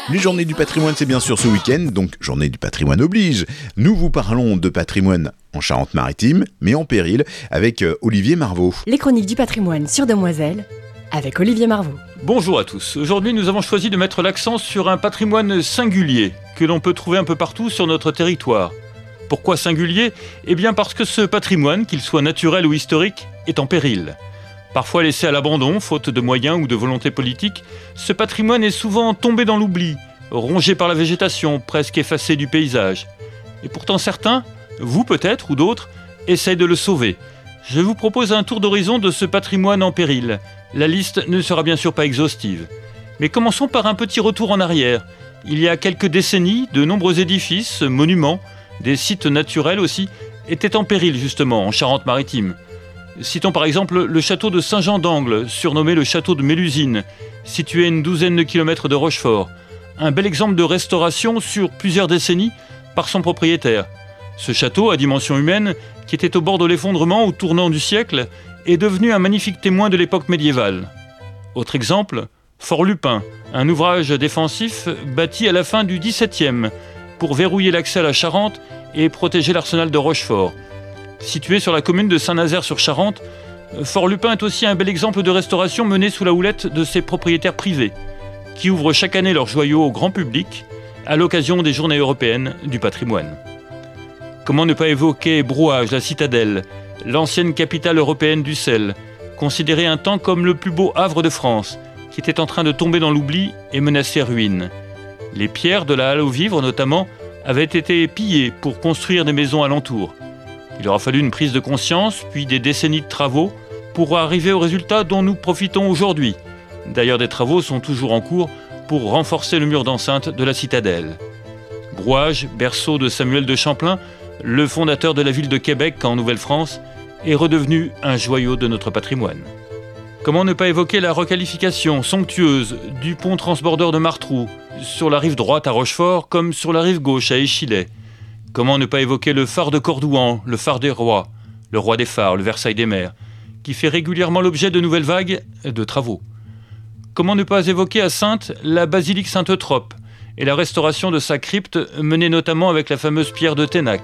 Les journées du patrimoine, c'est bien sûr ce week-end, donc journée du patrimoine oblige. Nous vous parlons de patrimoine en Charente-Maritime, mais en péril, avec Olivier Marvaux. Les chroniques du patrimoine sur Demoiselle, avec Olivier Marvaux. Bonjour à tous. Aujourd'hui, nous avons choisi de mettre l'accent sur un patrimoine singulier que l'on peut trouver un peu partout sur notre territoire. Pourquoi singulier ? Eh bien parce que ce patrimoine, qu'il soit naturel ou historique, est en péril. Parfois laissé à l'abandon, faute de moyens ou de volonté politique, ce patrimoine est souvent tombé dans l'oubli, rongé par la végétation, presque effacé du paysage. Et pourtant certains, vous peut-être ou d'autres, essayent de le sauver. Je vous propose un tour d'horizon de ce patrimoine en péril. La liste ne sera bien sûr pas exhaustive. Mais commençons par un petit retour en arrière. Il y a quelques décennies, de nombreux édifices, monuments, des sites naturels aussi, étaient en péril justement, en Charente-Maritime. Citons par exemple le château de Saint-Jean-d'Angles, surnommé le château de Mélusine, situé à une douzaine de kilomètres de Rochefort. Un bel exemple de restauration sur plusieurs décennies par son propriétaire. Ce château à dimension humaine, qui était au bord de l'effondrement au tournant du siècle, est devenu un magnifique témoin de l'époque médiévale. Autre exemple, Fort Lupin, un ouvrage défensif bâti à la fin du XVIIe pour verrouiller l'accès à la Charente et protéger l'arsenal de Rochefort. Situé sur la commune de Saint-Nazaire-sur-Charente, Fort Lupin est aussi un bel exemple de restauration menée sous la houlette de ses propriétaires privés, qui ouvrent chaque année leurs joyaux au grand public à l'occasion des Journées européennes du patrimoine. Comment ne pas évoquer Brouage, la citadelle, l'ancienne capitale européenne du sel, considérée un temps comme le plus beau havre de France, qui était en train de tomber dans l'oubli et menaçait ruine. Les pierres de la halle aux vivres, notamment, avaient été pillées pour construire des maisons alentour. Il aura fallu une prise de conscience, puis des décennies de travaux, pour arriver au résultat dont nous profitons aujourd'hui. D'ailleurs, des travaux sont toujours en cours pour renforcer le mur d'enceinte de la citadelle. Brouage, berceau de Samuel de Champlain, le fondateur de la ville de Québec en Nouvelle-France, est redevenu un joyau de notre patrimoine. Comment ne pas évoquer la requalification somptueuse du pont transbordeur de Martroux, sur la rive droite à Rochefort comme sur la rive gauche à Échillais. Comment ne pas évoquer le phare de Cordouan, le phare des rois, le roi des phares, le Versailles des mers, qui fait régulièrement l'objet de nouvelles vagues de travaux. Comment ne pas évoquer à Saintes la basilique Sainte-Eutrope et la restauration de sa crypte menée notamment avec la fameuse pierre de Ténac.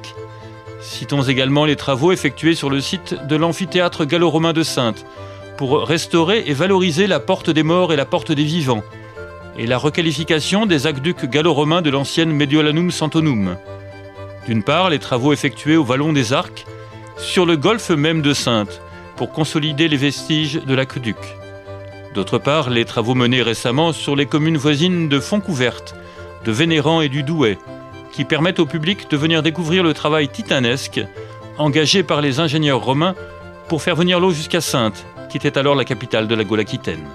Citons également les travaux effectués sur le site de l'amphithéâtre gallo-romain de Saintes pour restaurer et valoriser la porte des morts et la porte des vivants, et la requalification des aqueducs gallo-romains de l'ancienne Mediolanum Santonum. D'une part, les travaux effectués au Vallon des Arcs, sur le golfe même de Saintes, pour consolider les vestiges de l'aqueduc. D'autre part, les travaux menés récemment sur les communes voisines de Fontcouverte, de Vénérand et du Douai, qui permettent au public de venir découvrir le travail titanesque engagé par les ingénieurs romains pour faire venir l'eau jusqu'à Saintes, qui était alors la capitale de la Gaule aquitaine.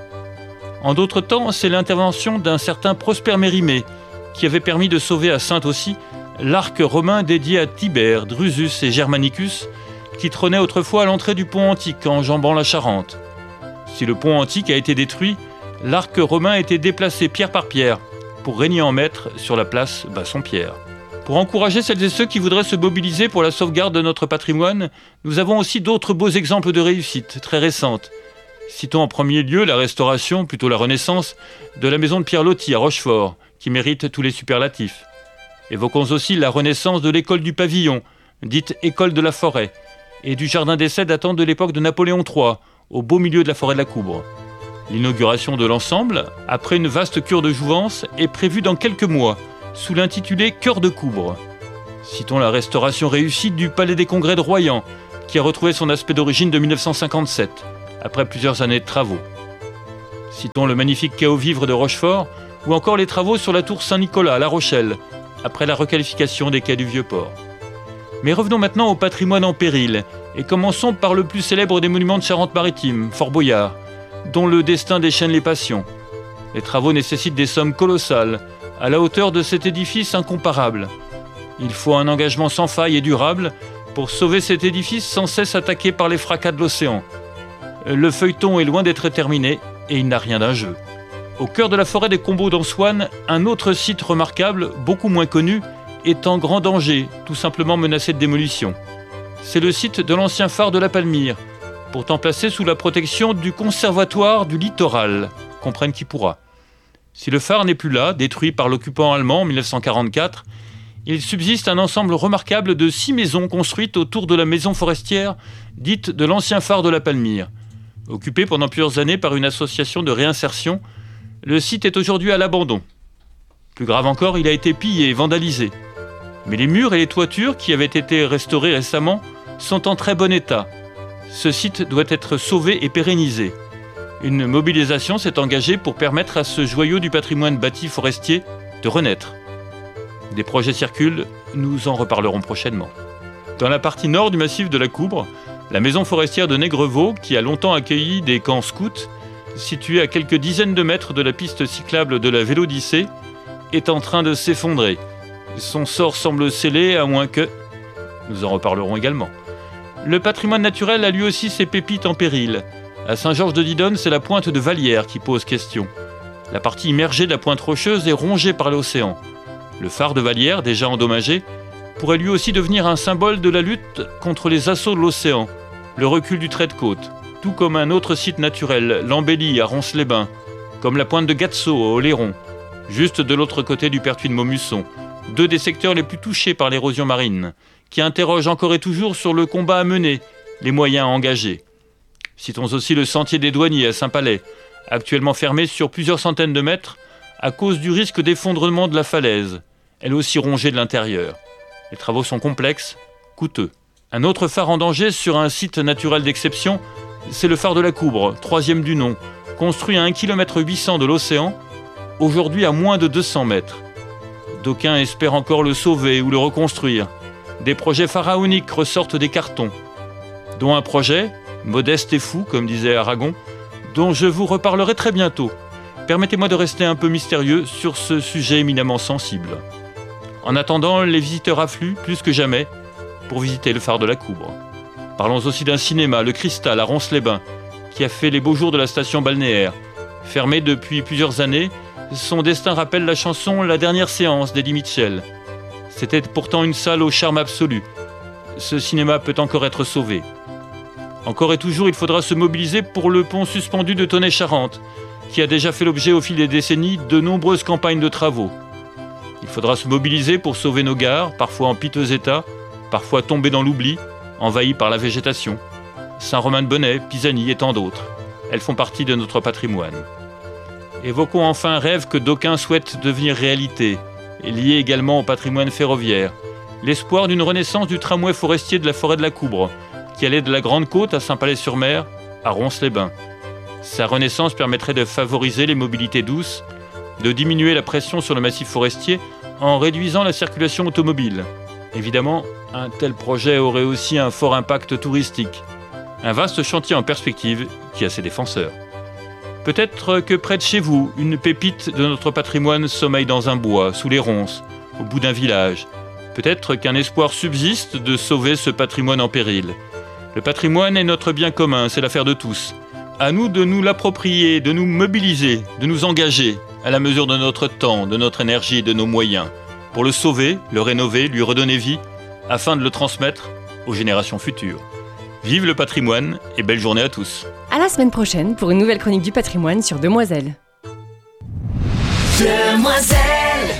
En d'autres temps, c'est l'intervention d'un certain Prosper Mérimée qui avait permis de sauver à Saintes aussi l'arc romain dédié à Tibère, Drusus et Germanicus, qui trônait autrefois à l'entrée du pont antique enjambant la Charente. Si le pont antique a été détruit, l'arc romain a été déplacé pierre par pierre pour régner en maître sur la place Bassompierre. Pour encourager celles et ceux qui voudraient se mobiliser pour la sauvegarde de notre patrimoine, nous avons aussi d'autres beaux exemples de réussite très récentes. Citons en premier lieu la restauration, plutôt la renaissance, de la maison de Pierre Loti à Rochefort, qui mérite tous les superlatifs. Évoquons aussi la renaissance de l'école du pavillon, dite école de la forêt, et du jardin d'essai datant de l'époque de Napoléon III, au beau milieu de la forêt de la Coubre. L'inauguration de l'ensemble, après une vaste cure de jouvence, est prévue dans quelques mois, sous l'intitulé Cœur de Coubre. Citons la restauration réussie du Palais des Congrès de Royan, qui a retrouvé son aspect d'origine de 1957, après plusieurs années de travaux. Citons le magnifique quai aux vivres de Rochefort, ou encore les travaux sur la tour Saint-Nicolas à La Rochelle, après la requalification des quais du Vieux-Port. Mais revenons maintenant au patrimoine en péril, et commençons par le plus célèbre des monuments de Charente-Maritime, Fort Boyard, dont le destin déchaîne les passions. Les travaux nécessitent des sommes colossales, à la hauteur de cet édifice incomparable. Il faut un engagement sans faille et durable pour sauver cet édifice sans cesse attaqué par les fracas de l'océan. Le feuilleton est loin d'être terminé et il n'a rien d'un jeu. Au cœur de la forêt des Combeaux d'Ansoine, un autre site remarquable, beaucoup moins connu, est en grand danger, tout simplement menacé de démolition. C'est le site de l'ancien phare de la Palmyre, pourtant placé sous la protection du Conservatoire du Littoral, comprenne qui pourra. Si le phare n'est plus là, détruit par l'occupant allemand en 1944, il subsiste un ensemble remarquable de 6 maisons construites autour de la maison forestière dite de l'ancien phare de la Palmyre. Occupé pendant plusieurs années par une association de réinsertion, le site est aujourd'hui à l'abandon. Plus grave encore, il a été pillé et vandalisé. Mais les murs et les toitures, qui avaient été restaurés récemment, sont en très bon état. Ce site doit être sauvé et pérennisé. Une mobilisation s'est engagée pour permettre à ce joyau du patrimoine bâti forestier de renaître. Des projets circulent, nous en reparlerons prochainement. Dans la partie nord du massif de la Coubre, la maison forestière de Négrevaux, qui a longtemps accueilli des camps scouts, située à quelques dizaines de mètres de la piste cyclable de la Vélodyssée, est en train de s'effondrer. Son sort semble scellé, à moins que... Nous en reparlerons également. Le patrimoine naturel a lui aussi ses pépites en péril. À Saint-Georges-de-Didonne, c'est la pointe de Vallière qui pose question. La partie immergée de la pointe rocheuse est rongée par l'océan. Le phare de Vallière, déjà endommagé, pourrait lui aussi devenir un symbole de la lutte contre les assauts de l'océan, le recul du trait de côte, tout comme un autre site naturel, l'Embellie à Ronces-les-Bains, comme la pointe de Gatso au Oléron, juste de l'autre côté du Pertuis de Maumusson, 2 des secteurs les plus touchés par l'érosion marine, qui interrogent encore et toujours sur le combat à mener, les moyens à engager. Citons aussi le sentier des douaniers à Saint-Palais, actuellement fermé sur plusieurs centaines de mètres à cause du risque d'effondrement de la falaise, elle aussi rongée de l'intérieur. Les travaux sont complexes, coûteux. Un autre phare en danger sur un site naturel d'exception, c'est le phare de la Coubre, 3e du nom, construit à 1,8 km de l'océan, aujourd'hui à moins de 200 mètres. D'aucuns espèrent encore le sauver ou le reconstruire. Des projets pharaoniques ressortent des cartons, dont un projet, modeste et fou, comme disait Aragon, dont je vous reparlerai très bientôt. Permettez-moi de rester un peu mystérieux sur ce sujet éminemment sensible. En attendant, les visiteurs affluent plus que jamais pour visiter le phare de la Coubre. Parlons aussi d'un cinéma, le Cristal, à Ronces-les-Bains, qui a fait les beaux jours de la station balnéaire. Fermé depuis plusieurs années, son destin rappelle la chanson « La dernière séance » d'Eddie Mitchell. C'était pourtant une salle au charme absolu. Ce cinéma peut encore être sauvé. Encore et toujours, il faudra se mobiliser pour le pont suspendu de Tonnay-Charente, qui a déjà fait l'objet au fil des décennies de nombreuses campagnes de travaux. Il faudra se mobiliser pour sauver nos gares, parfois en piteux état, parfois tombées dans l'oubli, envahies par la végétation. Saint-Romain-de-Bonnet, Pisani et tant d'autres. Elles font partie de notre patrimoine. Évoquons enfin un rêve que d'aucuns souhaitent devenir réalité, et lié également au patrimoine ferroviaire. L'espoir d'une renaissance du tramway forestier de la forêt de la Coubre, qui allait de la Grande Côte à Saint-Palais-sur-Mer, à Ronces-les-Bains. Sa renaissance permettrait de favoriser les mobilités douces, de diminuer la pression sur le massif forestier en réduisant la circulation automobile. Évidemment, un tel projet aurait aussi un fort impact touristique. Un vaste chantier en perspective qui a ses défenseurs. Peut-être que près de chez vous, une pépite de notre patrimoine sommeille dans un bois, sous les ronces, au bout d'un village. Peut-être qu'un espoir subsiste de sauver ce patrimoine en péril. Le patrimoine est notre bien commun, c'est l'affaire de tous. À nous de nous l'approprier, de nous mobiliser, de nous engager, à la mesure de notre temps, de notre énergie et de nos moyens, pour le sauver, le rénover, lui redonner vie, afin de le transmettre aux générations futures. Vive le patrimoine et belle journée à tous. À la semaine prochaine pour une nouvelle chronique du patrimoine sur Demoiselles. Demoiselles.